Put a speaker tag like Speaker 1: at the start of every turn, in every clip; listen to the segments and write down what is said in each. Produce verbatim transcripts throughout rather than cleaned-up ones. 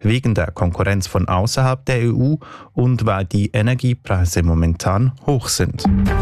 Speaker 1: wegen der Konkurrenz von außerhalb der E U und weil die Energiepreise momentan hoch sind.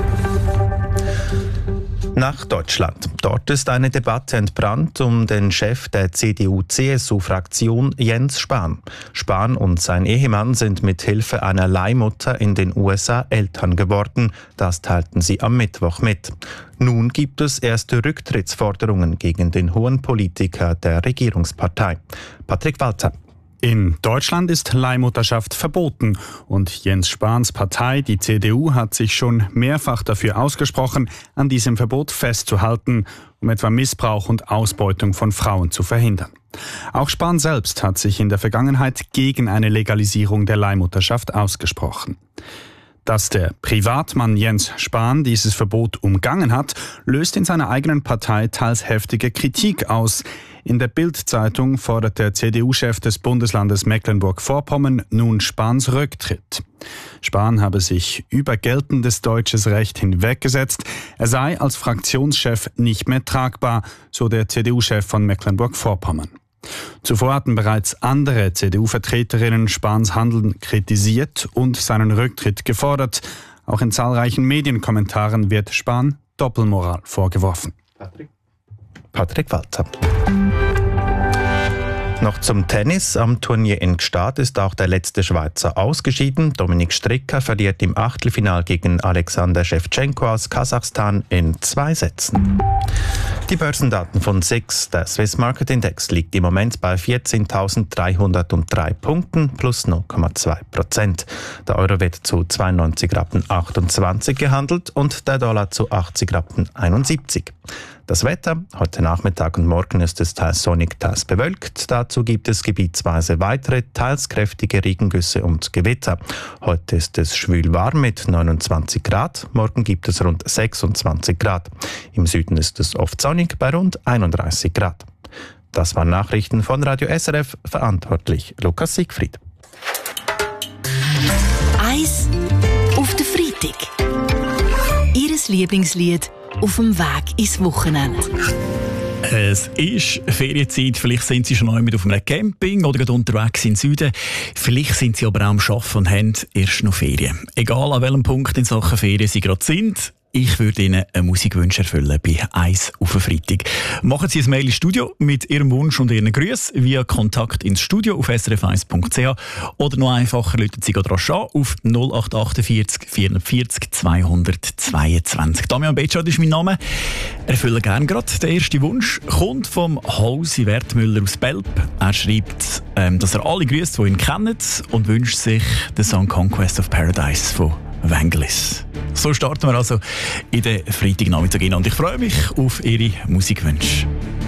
Speaker 1: Nach Deutschland. Dort ist eine Debatte entbrannt um den Chef der C D U C S U-Fraktion Jens Spahn. Spahn und sein Ehemann sind mit Hilfe einer Leihmutter in den U S A Eltern geworden. Das teilten sie am Mittwoch mit. Nun gibt es erste Rücktrittsforderungen gegen den hohen Politiker der Regierungspartei. Patrick Walter.
Speaker 2: In Deutschland ist Leihmutterschaft verboten und Jens Spahns Partei, die C D U, hat sich schon mehrfach dafür ausgesprochen, an diesem Verbot festzuhalten, um etwa Missbrauch und Ausbeutung von Frauen zu verhindern. Auch Spahn selbst hat sich in der Vergangenheit gegen eine Legalisierung der Leihmutterschaft ausgesprochen. Dass der Privatmann Jens Spahn dieses Verbot umgangen hat, löst in seiner eigenen Partei teils heftige Kritik aus. In der Bild-Zeitung fordert der C D U-Chef des Bundeslandes Mecklenburg-Vorpommern nun Spahns Rücktritt. Spahn habe sich über geltendes deutsches Recht hinweggesetzt. Er sei als Fraktionschef nicht mehr tragbar, so der C D U-Chef von Mecklenburg-Vorpommern. Zuvor hatten bereits andere C D U-Vertreterinnen Spahns Handeln kritisiert und seinen Rücktritt gefordert. Auch in zahlreichen Medienkommentaren wird Spahn Doppelmoral vorgeworfen.
Speaker 1: Patrick, Patrick Walter. Noch zum Tennis. Am Turnier in Gstaad ist auch der letzte Schweizer ausgeschieden. Dominik Stricker verliert im Achtelfinal gegen Alexander Schewtschenko aus Kasachstan in zwei Sätzen. Die Börsendaten von S I X. Der Swiss Market Index liegt im Moment bei vierzehntausenddreihundertdrei Punkten plus null Komma zwei Prozent. Der Euro wird zu zweiundneunzig Rappen achtundzwanzig gehandelt und der Dollar zu achtzig Rappen einundsiebzig. Das Wetter, heute Nachmittag und morgen ist es teils sonnig, teils bewölkt. Dazu gibt es gebietsweise weitere, teils kräftige Regengüsse und Gewitter. Heute ist es schwül warm mit neunundzwanzig Grad, morgen gibt es rund sechsundzwanzig Grad. Im Süden ist es oft sonnig bei rund einunddreißig Grad. Das waren Nachrichten von Radio S R F, verantwortlich Lukas Siegfried.
Speaker 3: Eis auf den Freitag. Ihres Lieblingslied auf dem Weg ins Wochenende.
Speaker 4: Es ist Ferienzeit, vielleicht sind Sie schon einmal mit auf einem Camping oder gerade unterwegs in Süden. Vielleicht sind Sie aber auch am Arbeiten und haben erst noch Ferien. Egal an welchem Punkt in Sachen Ferien Sie gerade sind, ich würde Ihnen einen Musikwunsch erfüllen bei «Eis auf den Freitag». Machen Sie ein Mail ins Studio mit Ihrem Wunsch und Ihren Grüßen via Kontakt ins Studio auf s r f eins punkt c h oder noch einfacher, rufen Sie gerade rasch an auf null acht achtundvierzig vierundvierzig zweihundertzweiundzwanzig. Damian Betschart ist mein Name. Erfülle gerne gerade. Der erste Wunsch kommt vom Hausi Wertmüller aus Belp. Er schreibt, ähm, dass er alle grüßt, die ihn kennen, und wünscht sich den Song «Conquest of Paradise» von Vangelis. So starten wir also in den Freitagnachmittag hin und ich freue mich auf Ihre Musikwünsche.